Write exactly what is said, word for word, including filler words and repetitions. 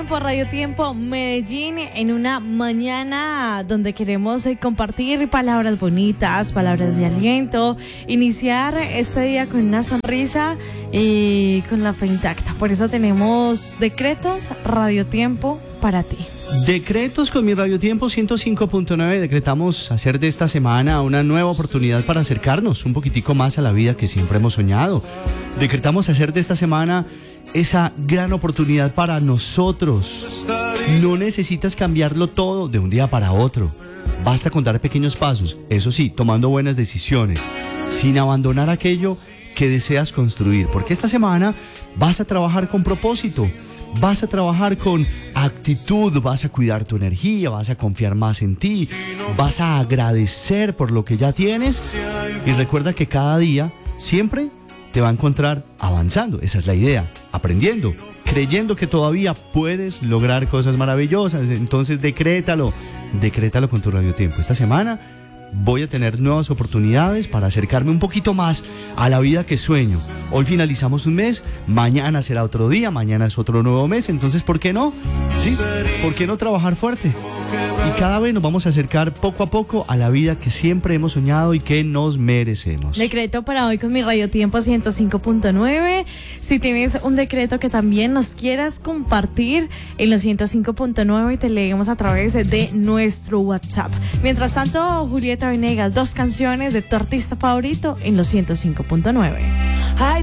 por Radio Tiempo Medellín en una mañana donde queremos eh, compartir palabras bonitas, palabras de aliento, iniciar este día con una sonrisa y con la fe intacta. Por eso tenemos decretos Radio Tiempo para ti. Decretos con mi Radio Tiempo ciento cinco punto nueve. Decretamos hacer de esta semana una nueva oportunidad para acercarnos un poquitico más a la vida que siempre hemos soñado. Decretamos hacer de esta semana esa gran oportunidad para nosotros. No necesitas cambiarlo todo de un día para otro. Basta con dar pequeños pasos, eso sí, tomando buenas decisiones, sin abandonar aquello que deseas construir. Porque esta semana vas a trabajar con propósito. Vas a trabajar con actitud, vas a cuidar tu energía, vas a confiar más en ti, vas a agradecer por lo que ya tienes y recuerda que cada día siempre te va a encontrar avanzando. Esa es la idea, aprendiendo, creyendo que todavía puedes lograr cosas maravillosas. Entonces decrétalo, decrétalo con tu Radio Tiempo. Esta semana voy a tener nuevas oportunidades para acercarme un poquito más a la vida que sueño. Hoy finalizamos un mes, mañana será otro día, mañana es otro nuevo mes, entonces ¿por qué no? ¿Sí? ¿Por qué no trabajar fuerte? Y cada vez nos vamos a acercar poco a poco a la vida que siempre hemos soñado y que nos merecemos. Decreto para hoy con mi Radio Tiempo ciento cinco punto nueve. Si tienes un decreto que también nos quieras compartir en los ciento cinco punto nueve, te leemos a través de nuestro WhatsApp. Mientras tanto, Julieta Venegas, dos canciones de tu artista favorito en los ciento cinco punto nueve.